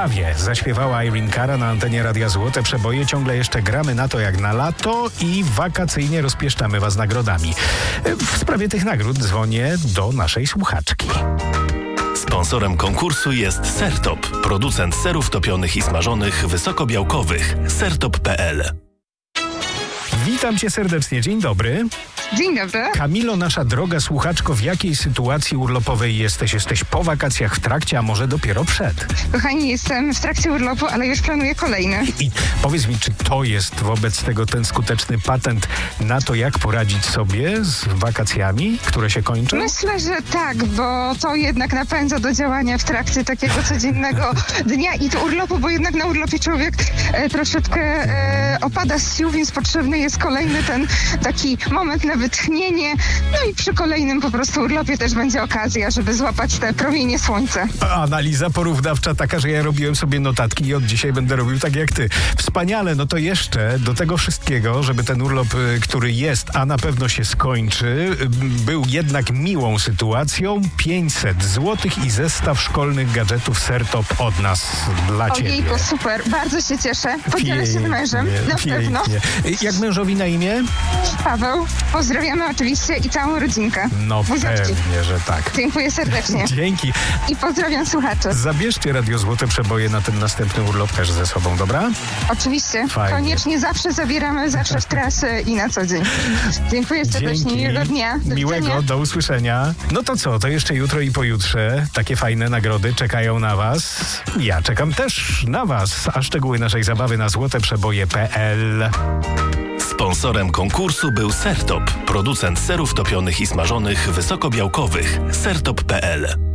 Prawie zaśpiewała Irene Cara na antenie Radia Złote Przeboje. Ciągle jeszcze gramy na to jak na lato i wakacyjnie rozpieszczamy was nagrodami. W sprawie tych nagród dzwonię do naszej słuchaczki. Sponsorem konkursu jest Sertop, producent serów topionych i smażonych wysokobiałkowych. Sertop.pl. Witam cię serdecznie, dzień dobry. Dzień dobry. Kamilo, nasza droga słuchaczko, w jakiej sytuacji urlopowej jesteś? Jesteś po wakacjach, w trakcie, a może dopiero przed? Kochani, jestem w trakcie urlopu, ale już planuję kolejny. I powiedz mi, czy to jest wobec tego ten skuteczny patent na to, jak poradzić sobie z wakacjami, które się kończą? Myślę, że tak, bo to jednak napędza do działania w trakcie takiego codziennego dnia i to urlopu, bo jednak na urlopie człowiek troszeczkę opada z sił, więc potrzebny jest kolejny ten taki moment na wytchnienie. No i przy kolejnym po prostu urlopie też będzie okazja, żeby złapać te promienie słońca. Analiza porównawcza taka, że ja robiłem sobie notatki i od dzisiaj będę robił tak jak ty. Wspaniale, no to jeszcze do tego wszystkiego, żeby ten urlop, który jest, a na pewno się skończy, był jednak miłą sytuacją. 500 zł i zestaw szkolnych gadżetów Sertop od nas dla ciebie. Ojejku, super, bardzo się cieszę. Podzielę się z mężem, na pewno. Jak mężowi na imię? Paweł, pozdrawiamy oczywiście i całą rodzinkę. No Buziaczki. pewnie, że tak. Dziękuję serdecznie. Dzięki. I pozdrawiam słuchaczy. Zabierzcie Radio Złote Przeboje na ten następny urlop też ze sobą, dobra? Oczywiście. Fajnie. Koniecznie zawsze zabieramy, zawsze w trasy i na co dzień. Dziękuję serdecznie. Dzięki. Miłego dnia. Do Miłego, widzenia. do usłyszenia. No to co, to jeszcze jutro i pojutrze takie fajne nagrody czekają na was. Ja czekam też na was, a szczegóły naszej zabawy na złoteprzeboje.pl. Sponsorem konkursu był Sertop, producent serów topionych i smażonych wysokobiałkowych. Sertop.pl.